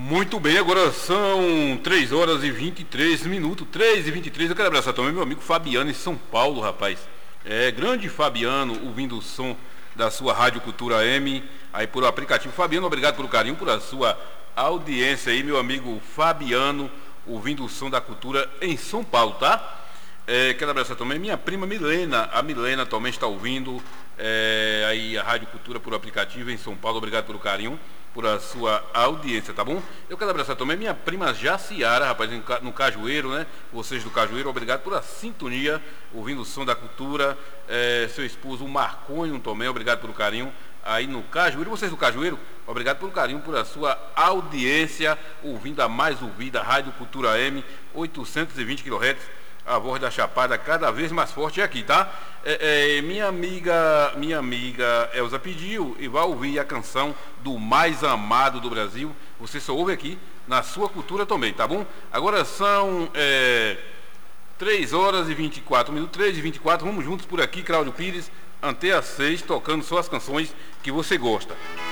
Muito bem, agora são 3 horas e 23 minutos, 3 e 23. Eu quero abraçar também meu amigo Fabiano em São Paulo, rapaz. Grande Fabiano, ouvindo o som da sua Rádio Cultura M, aí por aplicativo. Fabiano, obrigado pelo carinho, por a sua audiência aí, meu amigo Fabiano, ouvindo o som da cultura em São Paulo, tá? Quero abraçar também minha prima Milena. A Milena também está ouvindo aí a Rádio Cultura por aplicativo em São Paulo. Obrigado pelo carinho, por a sua audiência, tá bom? Eu quero abraçar também minha prima Jaciara, rapaz, no Cajueiro, né? Vocês do Cajueiro, obrigado por a sintonia, ouvindo o som da cultura. Seu esposo, o Marconho também, obrigado pelo carinho aí no Cajueiro. Vocês do Cajueiro, obrigado pelo carinho, por a sua audiência, ouvindo a mais ouvida Rádio Cultura M, 820 kHz. A voz da Chapada cada vez mais forte aqui, tá? Minha amiga Elza pediu e vai ouvir a canção do mais amado do Brasil. Você só ouve aqui na sua cultura também, tá bom? Agora são 3 horas e 24 minutos, 3 e 24. Vamos juntos por aqui, Cláudio Pires, até às 6, tocando só as canções que você gosta.